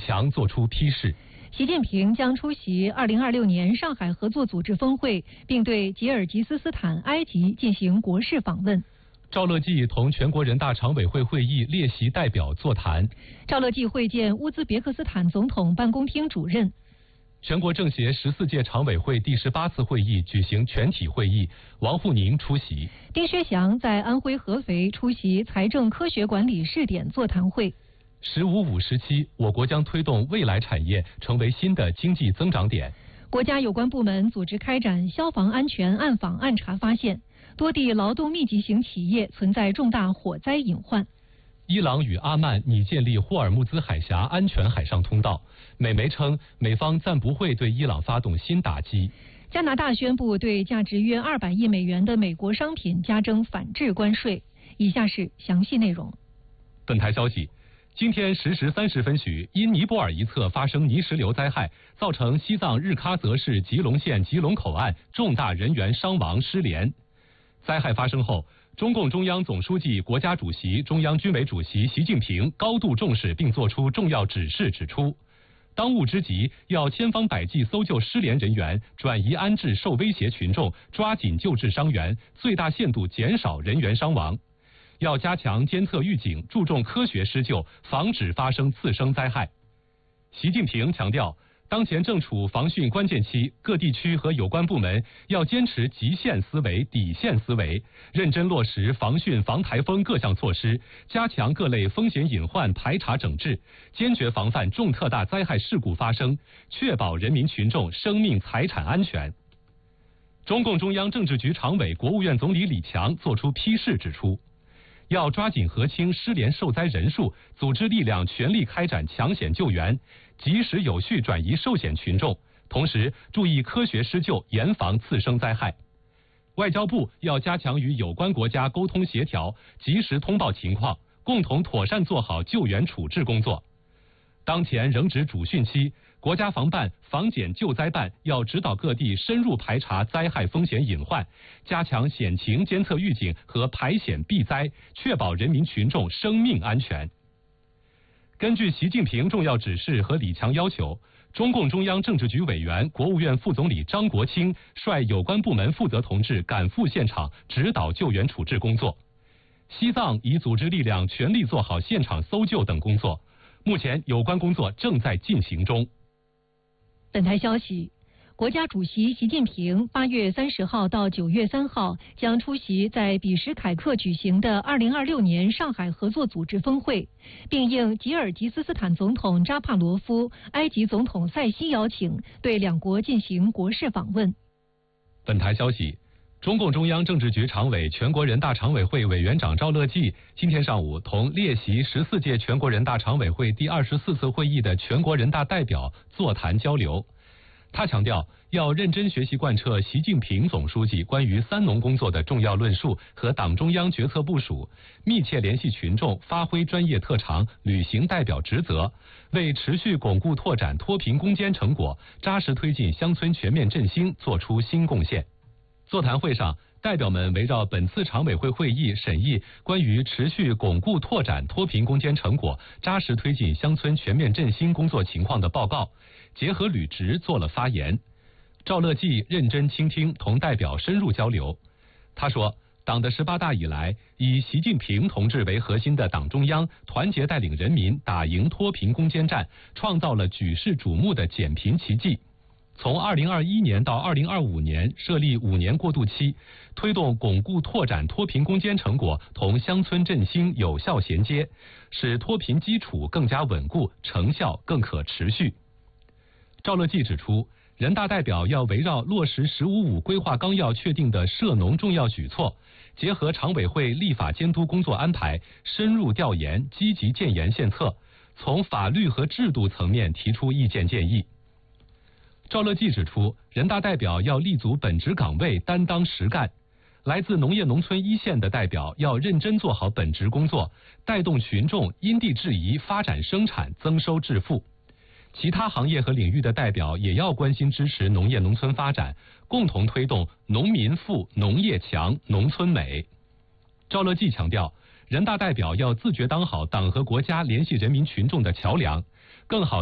强作出批示。 习近平将出席2026年上海合作组织峰会，并对吉尔吉斯斯坦、埃及进行国事访问。 赵乐际同全国人大常委会会议列席代表座谈。 赵乐际会见乌兹别克斯坦总统办公厅主任。 全国政协14届常委会第18次会议举行全体会议，王沪宁出席。 丁薛祥在安徽合肥出席财政科学管理试点座谈会。 “15+5”时期，我国将推动未来产业成为新的经济增长点。 国家有关部门组织开展消防安全暗访暗查，发现多地劳动密集型企业存在重大火灾隐患。 伊朗与阿曼拟建立霍尔木兹海峡安全海上通道。美媒称，美方暂不会对伊朗发动新打击。 加拿大宣布对价值约200亿美元的美国商品加征反制关税。以下是详细内容。 本台消息，今天10时30分许，因尼泊尔一侧发生泥石流灾害，造成西藏日喀则市吉隆县吉隆口岸重大人员伤亡失联。灾害发生后，中共中央总书记、国家主席、中央军委主席习近平高度重视并作出重要指示，指出，当务之急要千方百计搜救失联人员，转移安置受威胁群众，抓紧救治伤员，最大限度减少人员伤亡。要加强监测预警，注重科学施救，防止发生次生灾害。习近平强调，当前正处防汛关键期，各地区和有关部门要坚持极限思维、底线思维，认真落实防汛防台风各项措施，加强各类风险隐患排查整治，坚决防范重特大灾害事故发生，确保人民群众生命财产安全。中共中央政治局常委、国务院总理李强作出批示指出，要抓紧核清失联受灾人数，组织力量全力开展抢险救援，及时有序转移受险群众，同时注意科学施救，严防次生灾害。外交部要加强与有关国家沟通协调，及时通报情况，共同妥善做好救援处置工作。当前仍值主汛期，国家防办、防检救灾办要指导各地深入排查灾害风险隐患，加强险情监测预警和排险避灾，确保人民群众生命安全。根据习近平重要指示和李强要求，中共中央政治局委员、国务院副总理张国清率有关部门负责同志赶赴现场，指导救援处置工作。西藏已组织力量全力做好现场搜救等工作，目前有关工作正在进行中。 本台消息，国家主席习近平8月30号到9月3号将出席在比什凯克举行的2026年上海合作组织峰会，并应吉尔吉斯斯坦总统扎帕罗夫、埃及总统塞西邀请，对两国进行国事访问。 本台消息，中共中央政治局常委、全国人大常委会委员长赵乐际今天上午同列席14届全国人大常委会第24次会议的全国人大代表座谈交流。他强调，要认真学习贯彻习近平总书记关于三农工作的重要论述和党中央决策部署，密切联系群众，发挥专业特长，履行代表职责，为持续巩固拓展脱贫攻坚成果，扎实推进乡村全面振兴作出新贡献。座谈会上，代表们围绕本次常委会会议审议关于持续巩固拓展脱贫攻坚成果，扎实推进乡村全面振兴工作情况的报告，结合履职做了发言。赵乐际认真倾听，同代表深入交流。他说，党的18大以来，以习近平同志为核心的党中央团结带领人民打赢脱贫攻坚战，创造了举世瞩目的减贫奇迹。从2021年到2025年设立5年过渡期，推动巩固拓展脱贫攻坚成果同乡村振兴有效衔接，使脱贫基础更加稳固，成效更可持续。赵乐际指出，人大代表要围绕落实“15+5”规划纲要确定的涉农重要举措，结合常委会立法监督工作安排，深入调研，积极建言献策，从法律和制度层面提出意见建议。赵乐际指出，人大代表要立足本职岗位，担当实干。来自农业农村一线的代表要认真做好本职工作，带动群众因地制宜发展生产，增收致富。其他行业和领域的代表也要关心支持农业农村发展，共同推动农民富、农业强、农村美。赵乐际强调，人大代表要自觉当好党和国家联系人民群众的桥梁，更好